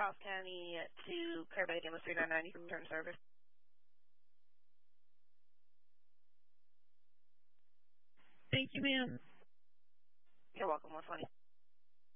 Charles County to Kirby Dennis 3990 for return service. Thank you, ma'am. You're welcome. 120.